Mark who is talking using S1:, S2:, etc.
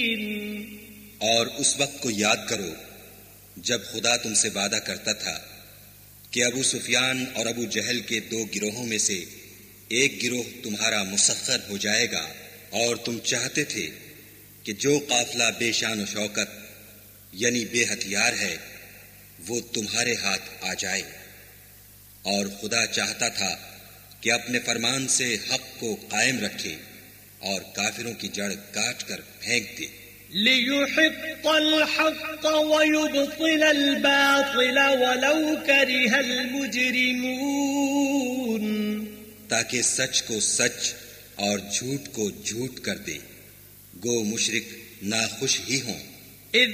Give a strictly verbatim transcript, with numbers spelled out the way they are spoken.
S1: और उस वक्त को याद करो जब खुदा तुमसे वादा करता था कि अबू सुफियान और अबू जहल के दो गिरोहों में से एक गिरोह तुम्हारा मुसख्खर हो जाएगा, और तुम चाहते थे कि जो काफिला बेशान शौकत यानी बेहथियार है वो तुम्हारे हाथ आ जाए। और खुदा चाहता था कि अपने फरमान से हक को कायम रखे और काफिरों की जड़ काट कर फेंक दे।
S2: लियुहिक्कल हक्क व युब्तिलल बातिल वलौ करिहल मुजरिमून,
S1: ताकि सच को सच और झूठ को झूठ कर दे, गो मुशरिक नाखुश ही हों।